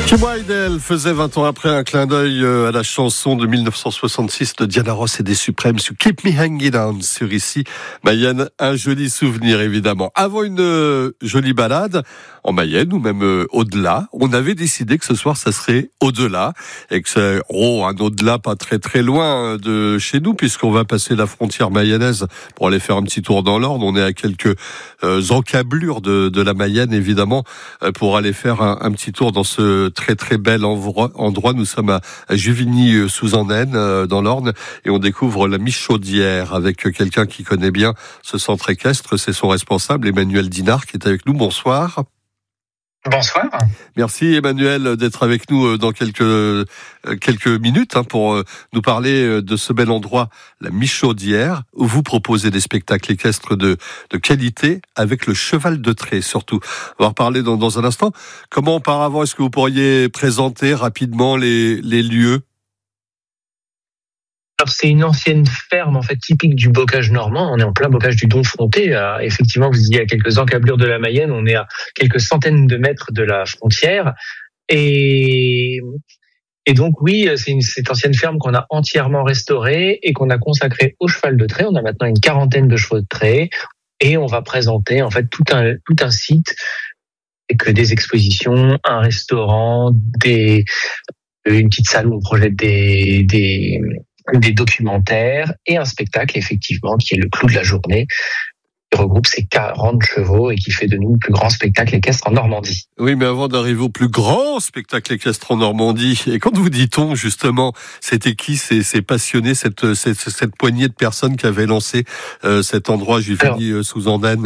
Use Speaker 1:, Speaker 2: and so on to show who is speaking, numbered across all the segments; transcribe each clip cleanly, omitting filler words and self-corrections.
Speaker 1: Kim Wilde faisait 20 ans après un clin d'œil à la chanson de 1966 de Diana Ross et des Supremes sur Keep Me Hanging On sur ici Mayenne, un joli souvenir évidemment. Avant une jolie balade en Mayenne ou même au-delà, on avait décidé que ce soir ça serait au-delà et que c'est un au-delà pas très très loin de chez nous puisqu'on va passer la frontière mayonnaise pour aller faire un petit tour dans l'Orne. On est à quelques encablures de la Mayenne évidemment pour aller faire un petit tour dans ce très très bel endroit. Nous sommes à Juvigny-sous-Andenne dans l'Orne et on découvre la Michaudière avec quelqu'un qui connaît bien ce centre équestre. C'est son responsable Emmanuel Dinard qui est avec nous. Bonsoir.
Speaker 2: Bonsoir.
Speaker 1: Merci Emmanuel d'être avec nous dans quelques minutes pour nous parler de ce bel endroit, la Michaudière, où vous proposez des spectacles équestres de qualité avec le cheval de trait surtout. On va en reparler dans un instant. Comment auparavant est-ce que vous pourriez présenter rapidement les lieux ?
Speaker 2: Alors c'est une ancienne ferme en fait typique du bocage normand. On est en plein bocage du Don-Fronté. Effectivement, vous disiez à quelques encablures de la Mayenne. On est à quelques centaines de mètres de la frontière. Et donc oui, c'est cette ancienne ferme qu'on a entièrement restaurée et qu'on a consacrée au cheval de trait. On a maintenant une 40aine de chevaux de trait et on va présenter en fait tout un site avec des expositions, un restaurant, une petite salle où on projette des documentaires et un spectacle, effectivement, qui est le clou de la journée, qui regroupe ces 40 chevaux et qui fait de nous le plus grand spectacle équestre en Normandie.
Speaker 1: Oui, mais avant d'arriver au plus grand spectacle équestre en Normandie, et quand vous dit-on, justement, c'était qui ces passionnés, cette poignée de personnes qui avaient lancé cet endroit Juvigny-sous-Andenne ?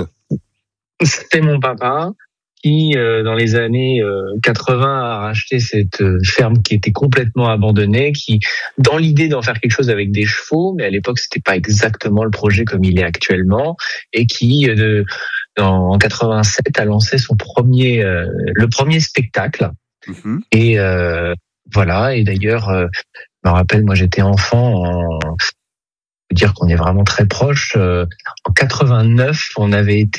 Speaker 2: C'était mon papa, qui, dans les années 80, a racheté cette ferme qui était complètement abandonnée, qui, dans l'idée d'en faire quelque chose avec des chevaux, mais à l'époque, c'était pas exactement le projet comme il est actuellement, et qui, en 87, a lancé le premier spectacle. Mmh. Et voilà. Et d'ailleurs, je me rappelle, moi, j'étais enfant. Dire qu'on est vraiment très proche. En 89, on avait été